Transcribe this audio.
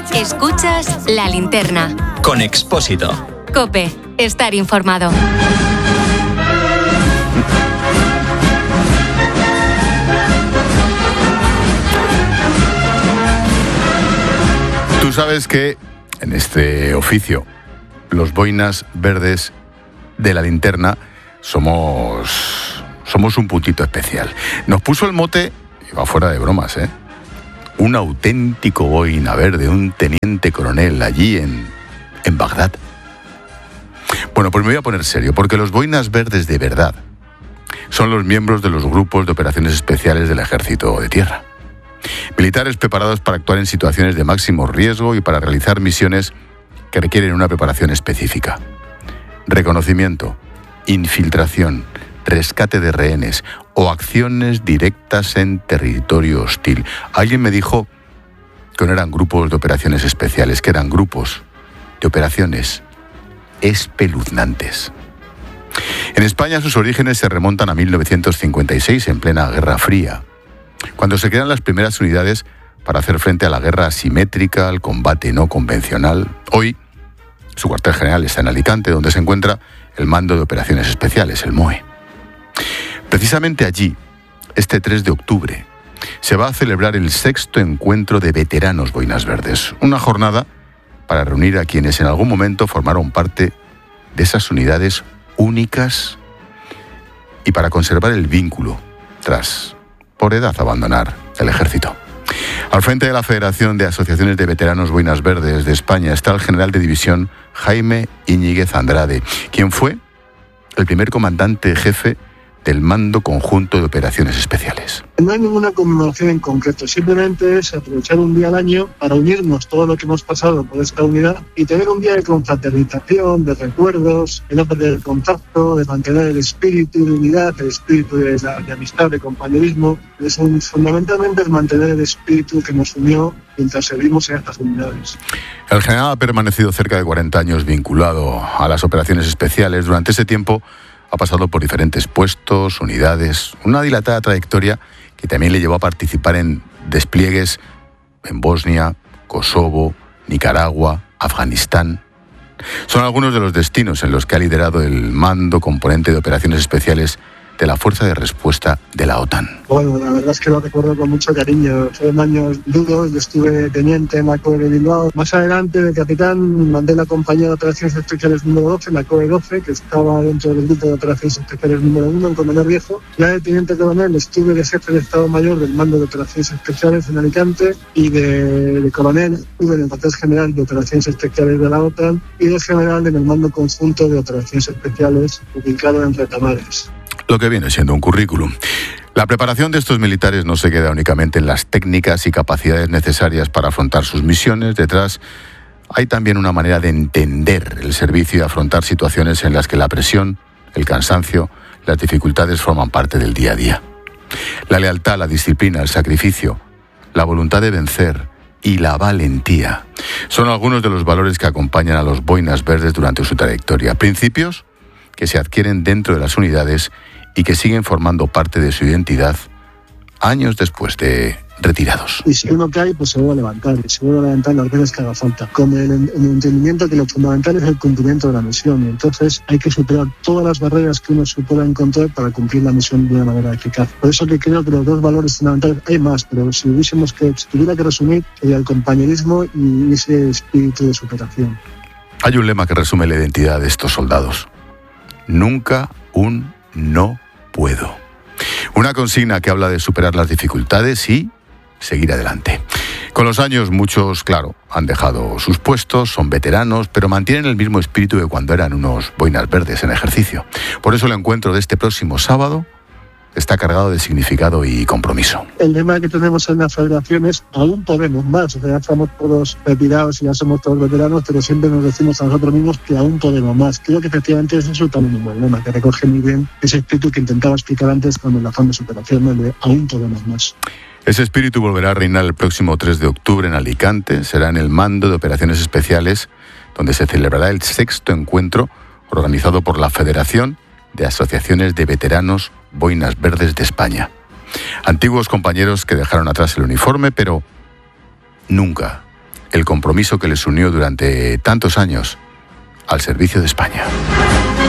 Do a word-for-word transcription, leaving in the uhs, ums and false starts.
Escuchas La Linterna. Con Expósito. COPE. Estar informado. Tú sabes que en este oficio, los boinas verdes de La Linterna somos, somos un puntito especial. Nos puso el mote, y va fuera de bromas, ¿eh? Un auténtico boina verde, un teniente coronel allí en, en Bagdad. Bueno, pues me voy a poner serio, porque los boinas verdes de verdad son los miembros de los grupos de operaciones especiales del Ejército de Tierra. Militares preparados para actuar en situaciones de máximo riesgo y para realizar misiones que requieren una preparación específica. Reconocimiento, infiltración, rescate de rehenes o acciones directas en territorio hostil. Alguien me dijo que no eran grupos de operaciones especiales, que eran grupos de operaciones espeluznantes. En España sus orígenes se remontan a mil novecientos cincuenta y seis, en plena Guerra Fría, cuando se crean las primeras unidades para hacer frente a la guerra asimétrica, al combate no convencional. Hoy, su cuartel general está en Alicante, donde se encuentra el Mando de Operaciones Especiales, el M O E. Precisamente allí, este tres de octubre, se va a celebrar el sexto encuentro de veteranos boinas verdes, una jornada para reunir a quienes en algún momento formaron parte de esas unidades únicas y para conservar el vínculo tras, por edad, abandonar el ejército. Al frente de la Federación de Asociaciones de Veteranos Boinas Verdes de España está el general de división Jaime Íñiguez Andrade, quien fue el primer comandante jefe del Mando Conjunto de Operaciones Especiales. No hay ninguna conmemoración en concreto, simplemente es aprovechar un día al año para unirnos todo lo que hemos pasado por esta unidad y tener un día de confraternización, de recuerdos, de no perder el contacto, de mantener el espíritu de unidad, el espíritu de, de amistad, de compañerismo. Es un, fundamentalmente es mantener el espíritu que nos unió mientras servimos en estas unidades. El general ha permanecido cerca de cuarenta años vinculado a las operaciones especiales. Durante ese tiempo ha pasado por diferentes puestos, unidades, una dilatada trayectoria que también le llevó a participar en despliegues en Bosnia, Kosovo, Nicaragua, Afganistán. Son algunos de los destinos en los que ha liderado el mando componente de operaciones especiales de la Fuerza de Respuesta de la OTAN. Bueno, la verdad es que lo recuerdo con mucho cariño. Fueron años duros, yo estuve de teniente en la C O E de Bilbao. Más adelante, de capitán, mandé la compañía de operaciones especiales número doce, la C O E doce, que estaba dentro del grupo de operaciones especiales número uno, en Comendador Viejo. Ya de teniente coronel estuve de jefe de Estado Mayor del Mando de Operaciones Especiales en Alicante y de, de coronel estuve en el cuartel general de Operaciones Especiales de la OTAN y de general en el Mando Conjunto de Operaciones Especiales, ubicado en Retamares. Lo que viene siendo un currículum. La preparación de estos militares no se queda únicamente en las técnicas y capacidades necesarias para afrontar sus misiones. Detrás hay también una manera de entender el servicio y afrontar situaciones en las que la presión, el cansancio, las dificultades forman parte del día a día. La lealtad, la disciplina, el sacrificio, la voluntad de vencer y la valentía son algunos de los valores que acompañan a los boinas verdes durante su trayectoria. Principios que se adquieren dentro de las unidades y que siguen formando parte de su identidad años después de retirados. Y si uno cae, pues se vuelve a levantar, y se vuelve a levantar las veces que haga falta, con el, el entendimiento que lo fundamental es el cumplimiento de la misión, y entonces hay que superar todas las barreras que uno se pueda encontrar para cumplir la misión de una manera eficaz. Por eso que creo que los dos valores fundamentales, hay más, pero si hubiésemos que, si tuviera que resumir, sería el compañerismo y ese espíritu de superación. Hay un lema que resume la identidad de estos soldados: nunca un no puedo. Una consigna que habla de superar las dificultades y seguir adelante. Con los años muchos, claro, han dejado sus puestos, son veteranos, pero mantienen el mismo espíritu de cuando eran unos boinas verdes en ejercicio. Por eso el encuentro de este próximo sábado está cargado de significado y compromiso. El lema que tenemos en la federación es aún podemos más. O sea, ya estamos todos retirados y ya somos todos veteranos, pero siempre nos decimos a nosotros mismos que aún podemos más. Creo que efectivamente es eso también un buen lema, que recoge muy bien ese espíritu que intentaba explicar antes con el afán de superación, el de aún podemos más. Ese espíritu volverá a reinar el próximo tres de octubre en Alicante. Será en el Mando de Operaciones Especiales, donde se celebrará el sexto encuentro organizado por la Federación de Asociaciones de Veteranos Boinas Verdes de España. Antiguos compañeros que dejaron atrás el uniforme, pero nunca el compromiso que les unió durante tantos años al servicio de España.